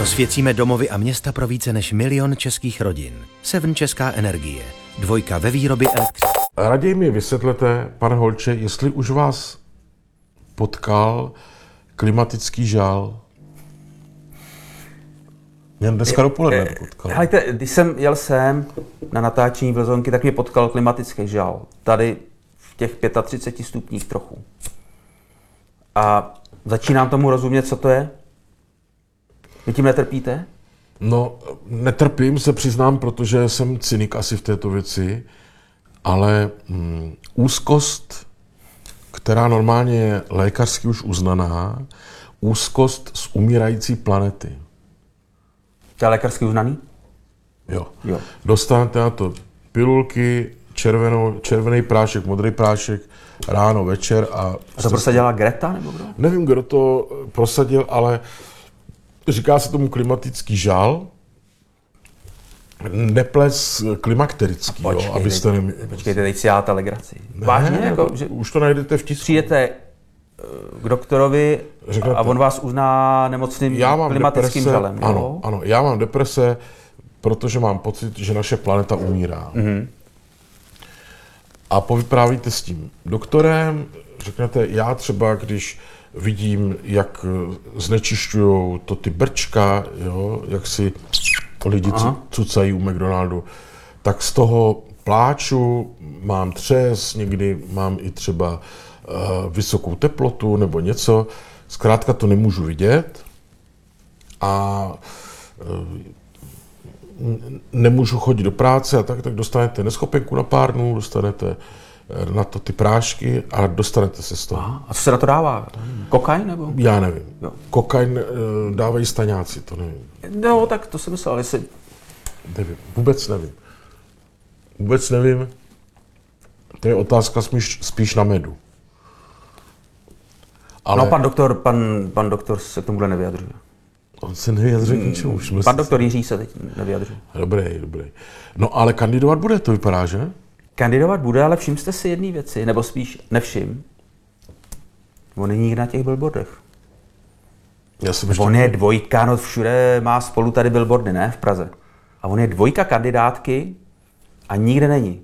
Osvěcíme domovy a města pro více než 1 000 000 českých rodin. Seven Česká energie. 2 ve výrobě elektřiny. Raději mi vysvětlete, pane Holče, jestli už vás potkal klimatický žál. Mě dneska dopoledne potkal. Helejte, když jsem jel sem na natáčení Vlzonky, tak mě potkal klimatický žál. Tady v těch 35 stupních trochu. A začínám tomu rozumět, co to je? Vy tím netrpíte? No, netrpím, se přiznám, protože jsem cynik asi v této věci, ale úzkost, která normálně je lékařsky už uznaná, úzkost z umírající planety. To je lékařsky uznaný? Jo. Jo. Dostanete na to pilulky, červený prášek, modrý prášek, ráno, večer a to prosadila Greta nebo kdo? Nevím, kdo to prosadil, ale říká se tomu klimatický žál. Neples klimakterický, jo, abyste Počkejte, teď si děláte legraci. Ne, Vážně? Jako, že už to najdete v tisku. přijdete k doktorovi a on vás uzná nemocným klimatickým žalem. Ano, ano, já mám deprese, protože mám pocit, že naše planeta umírá. Mm-hmm. A povyprávíte s tím doktorem, řeknete, já třeba, když vidím, jak znečišťujou to ty brčka, jo, jak si lidi cucají u McDonaldu, tak z toho pláču, mám třes, někdy mám i třeba vysokou teplotu nebo něco. Zkrátka to nemůžu vidět a nemůžu chodit do práce a tak dostanete neschopenku na pár dnů, dostanete na to ty prášky a dostanete se z toho. Aha. A co se na to dává? Kokain nebo? Já nevím. Jo. Kokain dávají staňáci, to nevím. No, tak to jsem myslel, jestli... Nevím, vůbec nevím. Vůbec nevím. To je otázka spíš na medu. Ale... No, pan doktor se k tomuhle nevyjadřuje. On se nevyjadřuje k ničemu. Pan doktor Jiří se teď nevyjadřuje. Dobrý. No, ale kandidovat bude, to vypadá, že? Kandidovat bude, ale všim jste si jedné věci, nebo spíš nevšim. On není nikde na těch billboardech. On je dvojka, no všude má spolu tady billboardy, ne? V Praze. A on je dvojka kandidátky a nikde není.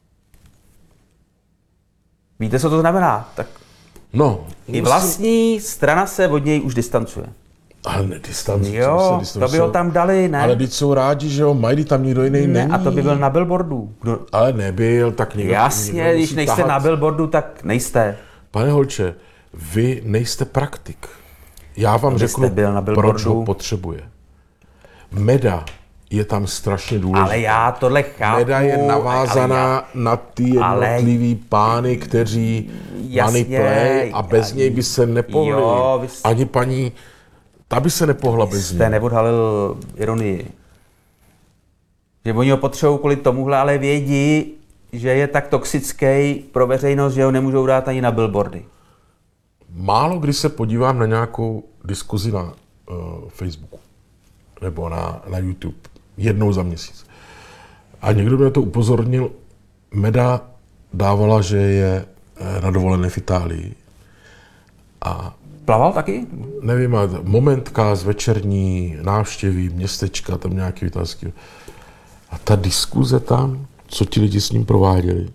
Víte, co to znamená? Tak no, i vlastní strana se od něj už distancuje. Ale nedistancuje. Jo, to by ho tam dali, ne? Ale teď jsou rádi, že jo, mají tam nikdo jiný není. A to by byl na billboardu. Ale nebyl, tak někdo. Jasně, když nejste na billboardu, tak nejste. Pane Holče, vy nejste praktik. Já vám řeknu, proč ho potřebuje. Meda je tam strašně důležitá. Ale já tohle chápu. Meda je navázaná na ty jednotlivý pány, kteří manipulují a bez něj by se nepohli. Ani paní, ta by se nepohla bez něj. Jste neodhalil ironii. Že oni ho potřebují kvůli tomuhle, ale vědí, že je tak toxický pro veřejnost, že ho nemůžou dát ani na billboardy. Málo kdy se podívám na nějakou diskuzi na Facebooku nebo na YouTube. Jednou za měsíc. A někdo mě to upozornil, Meda dávala, že je na dovolené v Itálii. A plaval taky? Nevím, momentka z večerní návštěvy městečka, tam nějaký italský. A ta diskuze tam, co ti lidi s ním prováděli,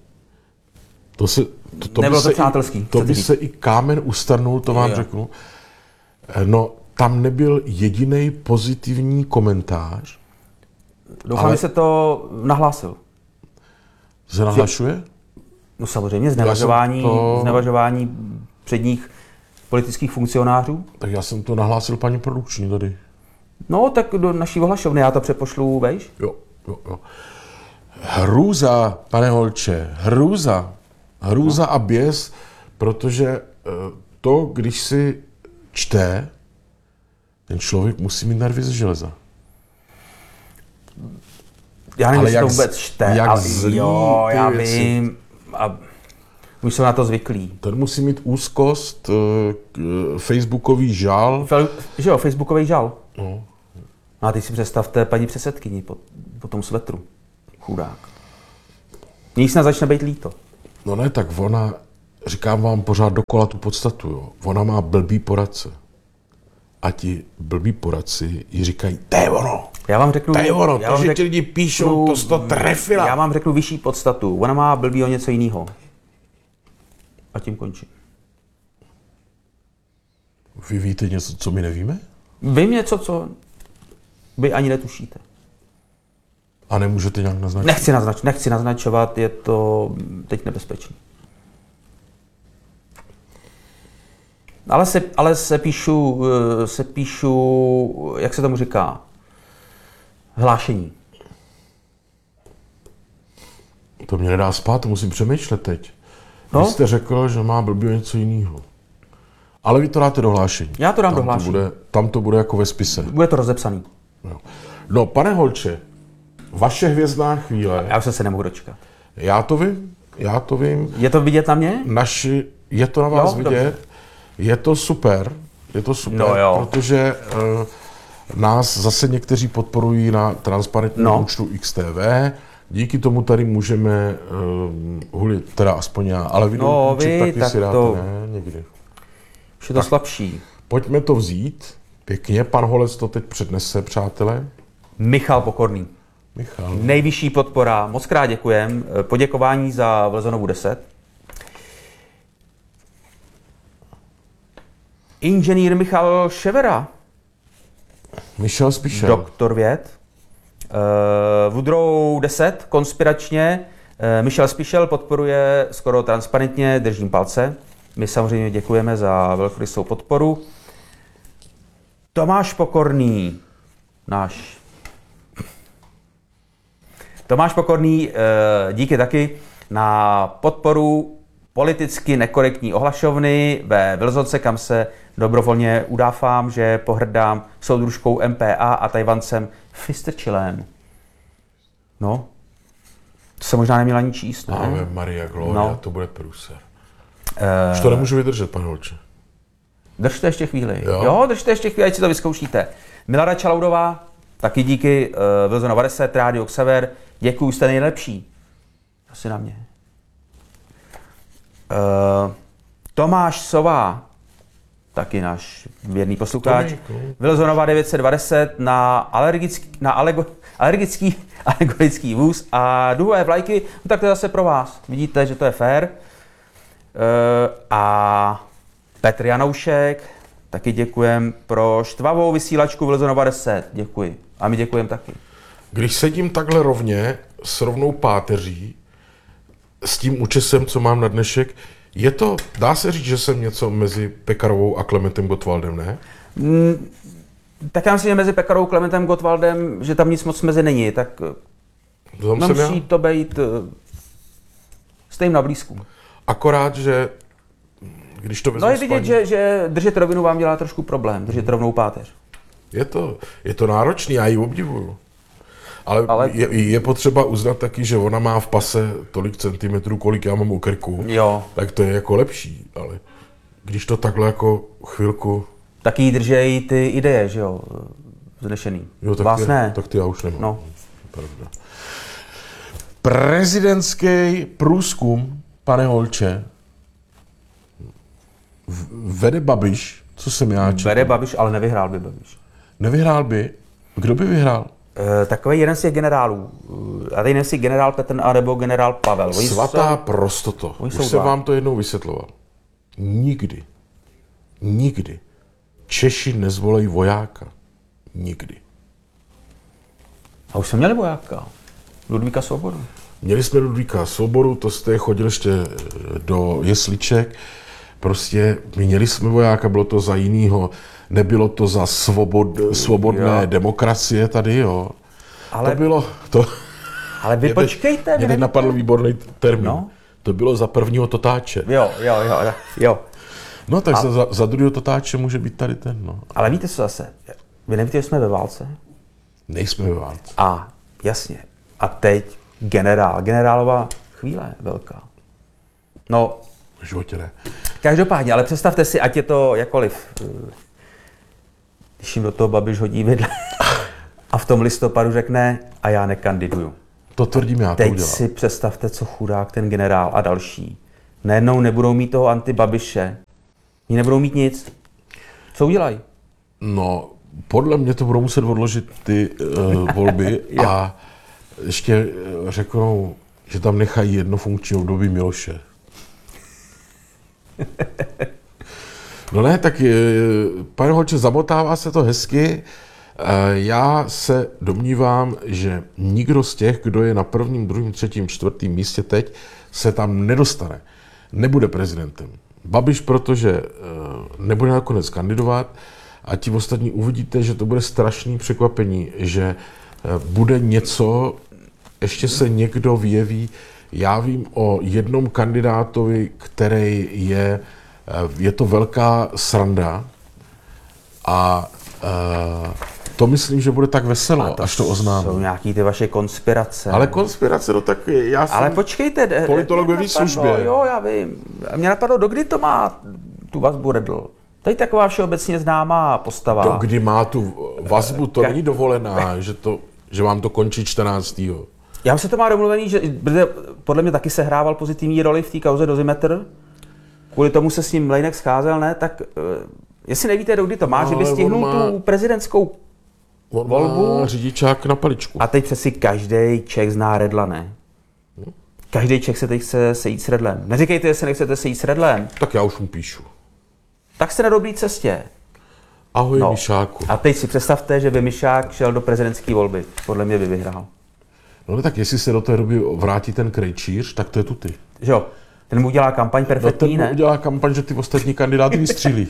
to by se i kámen ustrnul, to vám řeknu. No, tam nebyl jediný pozitivní komentář. Doufám, že se to nahlásil. Se nahlašuje? No samozřejmě, znevažování předních politických funkcionářů. Tak já jsem to nahlásil paní produkční tady. No, tak do naší ohlašovny, já to přepošlu, vejš? Jo. Hrůza, pane Holče, hrůza a běs, protože to, když si čte, ten člověk musí mít nervy ze železa. Já nevím, jestli to vůbec čte, ale jo, já vím. A už jsou na to zvyklí. Ten musí mít úzkost, facebookový žal. Že jo, facebookový žal. No. A teď si představte paní předsedkyni po tom svetru. Chudák. Mně snad začne být líto. No ne, tak ona, říkám vám pořád dokola tu podstatu, jo. Ona má blbý poradce. a ti blbí poradci jí říkají, to je ono, Já vám řeknu, to je ono, já to, vám že řek- ti lidi píšou, to trefila. Já vám řeknu vyšší podstatu. Ona má blbý o něco jiného. A tím končí. Vy víte něco, co my nevíme? Vím něco, co vy ani netušíte. A nemůžete nějak naznačit? Nechci naznačovat, je to teď nebezpečné. Ale se píšu, jak se tomu říká, hlášení. To mě nedá spát, to musím přemýšlet teď. No? Vy jste řekl, že má blbý něco jiného. Ale vy to dáte do hlášení. Já to dám do hlášení. Tam to bude jako ve spise. Bude to rozepsaný. Jo. No, pane Holče, vaše hvězdná chvíle, Já už se nemohu dočkat. já to vím, Je to vidět na mě? je to na vás Jo, vidět, dobře. je to super, No jo. protože nás zase někteří podporují na transparentním účtu XTV, díky tomu tady můžeme hulit, teda aspoň já, ale vy taky tak si dáte, to- ne, někdy. Už je to slabší. Pojďme to vzít, pěkně, pan Holec to teď přednese, přátelé. Michal Pokorný. Michal. Nejvyšší podpora. Moc krát děkujem. Poděkování za Vlzonovu 10. Inženýr Michal Ševera. Michal Spíšel. Doktor věd. Woodrow 10, konspiračně. Michal Spíšel podporuje skoro transparentně, držím palce. My samozřejmě děkujeme za velkorysou podporu. Tomáš Pokorný, náš. Tomáš Pokorný, díky taky na podporu politicky nekorektní ohlašovny ve Vlzonce, kam se dobrovolně udávám, že pohrdám soudružkou MPA a Tajvancem Fistrčilem. No, to se možná neměla ani číst, ne? Ave Maria Gloria, No. to bude průser. Už to nemůžu vydržet, pane Holče. Držte ještě chvíli. Jo? Jo, držte ještě chvíli, ať si to vyzkoušíte. Milada Čalaudová, taky díky Vlzona 10, Rádio Xaver. Děkuju, jste nejlepší. Asi na mě. Tomáš Sová, taky náš věrný posluchač. Tomíku. Vlzonova 920 na alegorický vůz a duhové vlajky, no tak to je zase pro vás. Vidíte, že to je fér. A Petr Janoušek, taky děkujem pro štvavou vysílačku Vlzonova 10. Děkuji. A my děkujeme taky. Když sedím takhle rovně, s rovnou páteří, s tím účesem, co mám na dnešek, dá se říct, že jsem něco mezi Pekarovou a Klementem Gottwaldem, ne? Tak já myslím, že mezi Pekarou, Klementem Gottwaldem, že tam nic moc mezi není, tak Tam jsem já. musí to být stejně na blízku. Akorát, že když to vezmu No je s vidět, paní- že držet rovinu vám dělá trošku problém, držet rovnou páteř. Je to náročný, já ji obdivuju. Ale Ale- je potřeba uznat taky, že ona má v pase tolik centimetrů, kolik já mám u krku. Jo. Tak to je jako lepší, ale když to takhle jako chvilku... Taky držej ty ideje, že jo, vznešený. Jo, tak Vás ne. Tak ty já už nemám. No. Pravda. Prezidentský průzkum, pane Holče, vede Babiš, co jsem já četl. Vede Babiš, ale nevyhrál by Babiš. Nevyhrál by? Kdo by vyhrál? Takový jeden z těch generálů. A teď nevím, jestli generál Petr a nebo generál Pavel. Oni Svatá jsou- prostoto. oni Už jsou jsem dva. vám to jednou vysvětloval. Nikdy Češi nezvolí vojáka. Nikdy. A už jsme měli vojáka. Ludvíka Svobodu. Měli jsme Ludvíka Svobodu, to jste chodil ještě do jesliček. Prostě měli jsme vojáka, bylo to za jinýho. Nebylo to za svobodné Jo. demokracie tady, jo. Ale- To bylo... To, Ale vy počkejte. mě vy teď nevíte. napadl výborný termín. No. To bylo za prvního totáče. Jo. No tak za druhého totáče může být tady ten, no. Ale víte co zase? Vy nevíte, že jsme ve válce? Nejsme ve válce. A jasně. A teď generálová chvíle velká. No, V životě ne. každopádně, ale představte si, ať je to jakoliv. Když jim do toho Babiš hodí vidle a v tom listopadu řekne a já nekandiduju. To tvrdím já, to Teď udělám. si představte, co chudák ten generál a další. Najednou nebudou mít toho anti-Babiše. Oni nebudou mít nic. Co udělají? No, podle mě to budou muset odložit ty volby a ještě řeknou, že tam nechají jedno funkční období Miloše. No ne, tak pane Holče, zamotává se to hezky. Já se domnívám, že nikdo z těch, kdo je na 1., 2., 3., 4. místě teď, se tam nedostane. Nebude prezidentem. Babiš, protože nebude nakonec kandidovat a ti ostatní uvidíte, že to bude strašný překvapení, že bude něco, ještě se někdo vyjeví. Já vím o jednom kandidátovi, který je to velká sranda a to myslím, že bude tak veselo, až to oznámí. Jsou nějaký ty vaše konspirace. Ale konspirace, no tak já jsem Ale počkejte, politolog ve službě. Jo, já vím. Mě napadlo, dokdy to má tu vazbu Redl? To je taková všeobecně známá postava. Dokdy má tu vazbu, to není dovolená, že vám to končí 14. Já se to má domluvený, že podle mě taky sehrával pozitivní roli v té kauze Dozimetr. Kvůli tomu se s ním Mlejnek scházel, ne? Tak jestli nevíte, dokdy to má, No, že by stihnul tu prezidentskou volbu. Má řidičák na paličku. A teď přeci každý Čech zná Redla, ne? Každý Čech se teď chce sejít s Redlem. Neříkejte, jestli nechcete sejít s Redlem. Tak já už mu píšu. Tak jste na dobré cestě. Ahoj, Mišáku. A teď si představte, že by Mišák šel do prezidentské volby. Podle mě by vyhrál. No tak jestli se do té doby vrátí ten Krejčíř, tak to je tuty. Že jo? Ten mu udělá kampaň No perfektní, ten mu ne? udělá kampaň, že ty ostatní kandidáty vystřílí.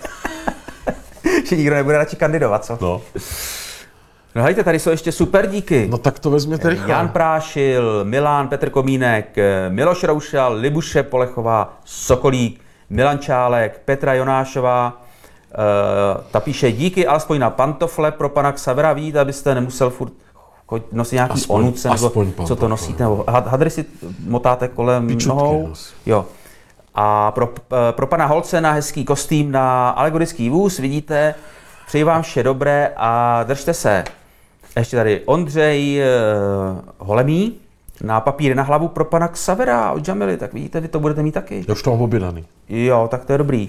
Že nikdo nebude radši kandidovat, co? No. No hejte, tady jsou ještě super díky. No tak to vezměte rychle. Jan Prášil, Milan, Petr Komínek, Miloš Roušal, Libuše Polechová, Sokolík, Milan Čálek, Petra Jonášová. Ta píše díky alespoň na pantofle pro pana Xavera, víte, abyste nemusel furt nosit nějaký onuce, nebo co to nosíte, nebo hadry si motáte kolem nohou. Jo. A pro pana Holce na hezký kostým na alegorický vůz, vidíte, přeji vám vše dobré a držte se. Ještě tady Ondřej Holemý na papíry na hlavu pro pana Xavera od Jamily, tak vidíte, vy to budete mít taky. Já už to mám objednaný. Jo, tak to je dobrý.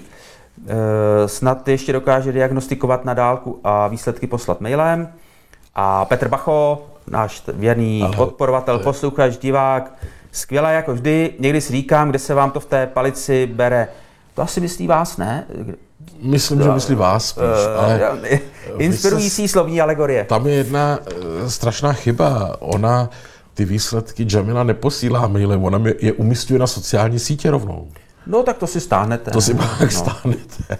Snad ještě dokáže diagnostikovat na dálku a výsledky poslat mailem. A Petr Bacho, náš věrný podporovatel, posluchač, divák, skvělé jako vždy. Někdy si říkám, kde se vám to v té palici bere. To asi myslí vás, ne? Myslím, že myslí vás spíš, ale inspirující slovní alegorie. tam je jedna strašná chyba. Ona ty výsledky Jamila neposílá mailem, ona je umístuje na sociální sítě rovnou. No tak to si stáhnete. To si pak stáhnete.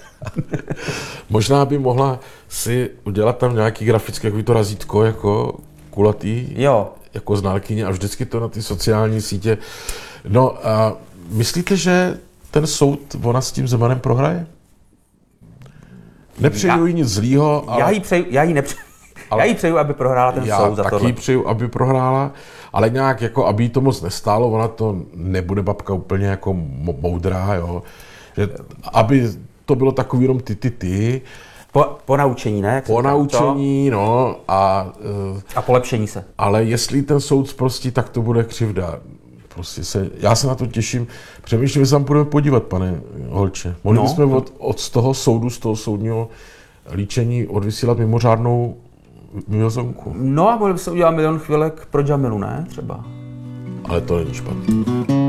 Možná by mohla si udělat tam nějaký grafický takový to razítko jako kulatý, Jo. jako znalkyně a vždycky to na ty sociální sítě. No a myslíte, že ten soud ona s tím Zemanem prohraje? Nepřeju jí nic zlýho, ale... Já jí přeju, aby prohrála ten soud za tohle. Já taky přeju, aby prohrála, ale nějak jako, aby jí to moc nestálo, ona to nebude babka úplně jako moudrá, jo. Že, aby to bylo takový jenom ty. Po naučení, ne? Po naučení, no a polepšení se. Ale jestli ten soud zprostí, tak to bude křivda. Já se na to těším. Přemýšlím, že se tam půjdeme podívat, pane Holče. Mohli bychom od toho soudu, z toho soudního líčení odvysílat mimořádnou mimozonku. No a mohli bychom udělat 1 000 000 chvilek pro Jamilu, ne? Třeba. Ale to není špatný.